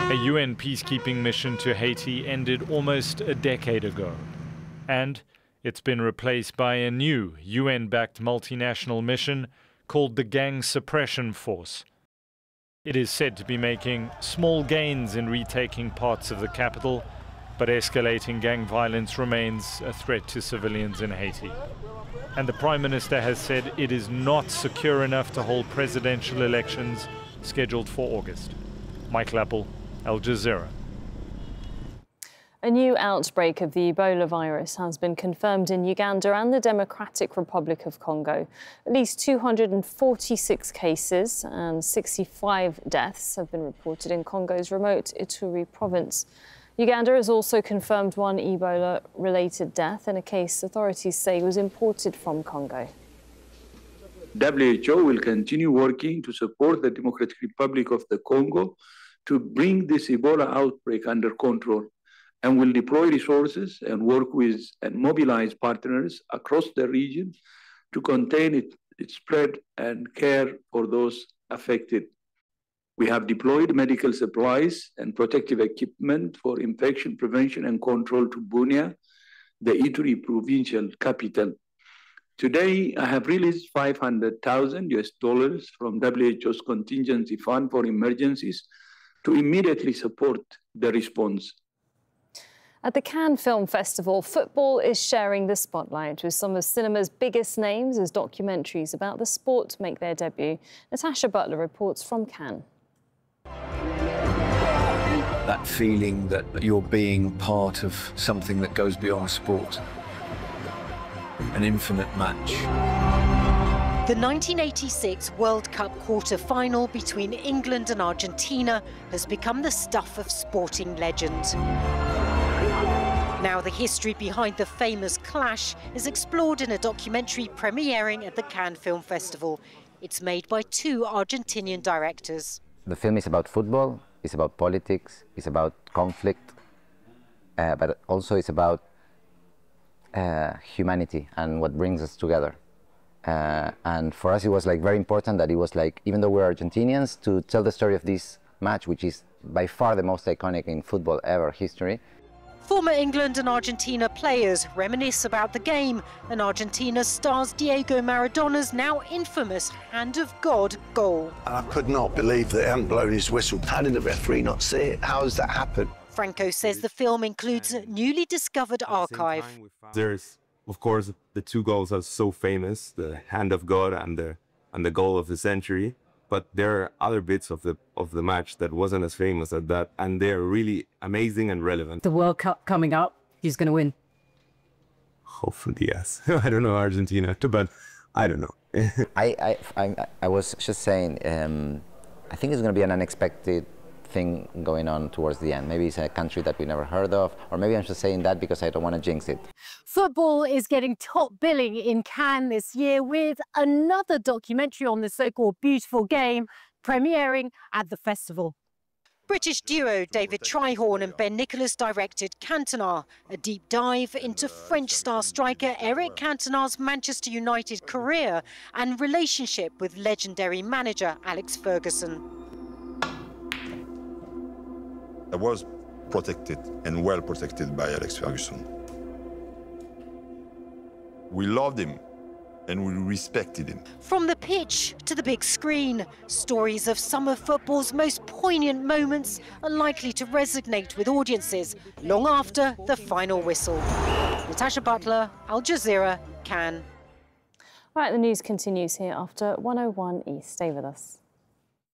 A UN peacekeeping mission to Haiti ended almost a decade ago, and it's been replaced by a new UN-backed multinational mission called the Gang Suppression Force. It is said to be making small gains in retaking parts of the capital, but escalating gang violence remains a threat to civilians in Haiti. And the Prime Minister has said it is not secure enough to hold presidential elections scheduled for August. Michael Appel, Al Jazeera. A new outbreak of the Ebola virus has been confirmed in Uganda and the Democratic Republic of Congo. At least 246 cases and 65 deaths have been reported in Congo's remote Ituri province. Uganda has also confirmed one Ebola-related death in a case authorities say was imported from Congo. WHO will continue working to support the Democratic Republic of the Congo to bring this Ebola outbreak under control, and will deploy resources and work with and mobilize partners across the region to contain its spread and care for those affected. We have deployed medical supplies and protective equipment for infection prevention and control to Bunia, the Ituri provincial capital. Today, I have released $500,000 from WHO's contingency fund for emergencies to immediately support the response. At the Cannes Film Festival, football is sharing the spotlight with some of cinema's biggest names as documentaries about the sport make their debut. Natasha Butler reports from Cannes. That feeling that you're being part of something that goes beyond sport. An infinite match. The 1986 World Cup quarter-final between England and Argentina has become the stuff of sporting legend. Now the history behind the famous clash is explored in a documentary premiering at the Cannes Film Festival. It's made by two Argentinian directors. The film is about football, it's about politics, it's about conflict, but also it's about humanity and what brings us together. And for us it was very important that it was even though we're Argentinians, to tell the story of this match, which is by far the most iconic in football ever history. Former England and Argentina players reminisce about the game, and Argentina stars Diego Maradona's now infamous Hand of God goal. I could not believe that he hadn't blown his whistle. How did the referee not see it? How has that happened? Franco says the film includes a newly discovered archive. There's, of course, the two goals are so famous, the Hand of God and the goal of the century. But there are other bits of the match that wasn't as famous as that, and they're really amazing and relevant. The World Cup coming up, who's going to win? Hopefully, yes. I don't know Argentina, but I don't know. I was just saying, I think it's going to be an unexpected thing going on towards the end. Maybe it's a country that we never heard of, or maybe I'm just saying that because I don't want to jinx it. Football is getting top billing in Cannes this year with another documentary on the so-called beautiful game premiering at the festival. British duo David Trihorn and Ben Nicholas directed Cantona, a deep dive into French star striker Eric Cantona's Manchester United career and relationship with legendary manager Alex Ferguson. I was protected and well protected by Alex Ferguson. We loved him and we respected him. From the pitch to the big screen, stories of some of football's most poignant moments are likely to resonate with audiences long after the final whistle. Natasha Butler, Al Jazeera, Cannes. Right, the news continues here after 101 East. Stay with us.